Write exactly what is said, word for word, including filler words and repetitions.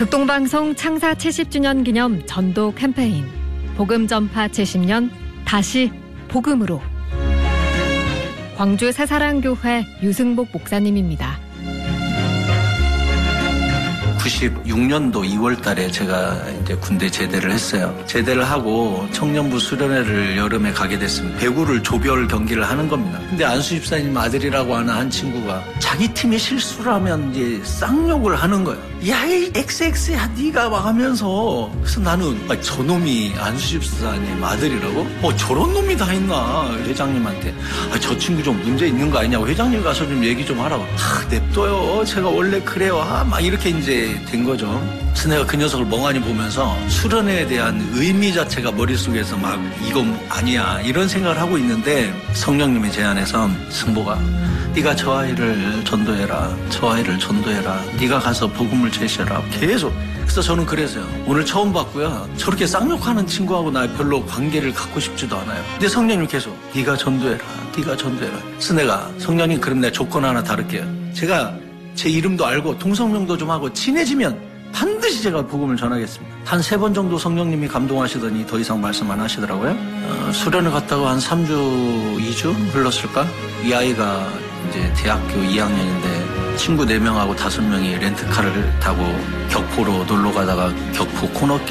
극동방송 창사 칠십 주년 기념 전도 캠페인 복음 전파 칠십 년 다시 복음으로. 광주 새사랑교회 유승복 목사님입니다. 구십육 년도 이월 달에 제가 이제 군대 제대를 했어요. 제대를 하고 청년부 수련회를 여름에 가게 됐습니다. 배구를 조별 경기를 하는 겁니다. 근데 안수 집사님 아들이라고 하는 한 친구가 자기 팀이 실수를 하면 이제 쌍욕을 하는 거예요. 야, 이 엑스엑스야 네가 막 하면서. 그래서 나는 아, 저놈이 안수 집사님 아들이라고? 어, 저런 놈이 다 있나. 회장님한테 아, 저 친구 좀 문제 있는 거 아니냐고, 회장님 가서 좀 얘기 좀 하라고. 아, 냅둬요, 제가 원래 그래요. 아, 막 이렇게 이제 된 거죠. 그래서 내가 그 녀석을 멍하니 보면서 수련회에 대한 의미 자체가 머릿속에서 막 이건 아니야 이런 생각을 하고 있는데, 성령님이 제 안에서 승복아, 네가 저 아이를 전도해라, 저 아이를 전도해라, 네가 가서 복음을 제시해라, 계속. 그래서 저는 그래서요, 오늘 처음 봤고요, 저렇게 쌍욕하는 친구하고 나 별로 관계를 갖고 싶지도 않아요. 근데 성령님 계속 네가 전도해라, 네가 전도해라. 그래서 내가 성령님, 그럼 내가 조건 하나 다룰게요. 제가 제 이름도 알고 동성명도 좀 하고 친해지면 반드시 제가 복음을 전하겠습니다. 한 세 번 정도 성령님이 감동하시더니 더 이상 말씀 안 하시더라고요. 어, 수련을 갔다가 한 삼 주, 이 주 흘렀을까? 이 아이가 이제 대학교 이 학년인데 친구 네 명하고 다섯 명이 렌트카를 타고 격포로 놀러 가다가 격포 코너길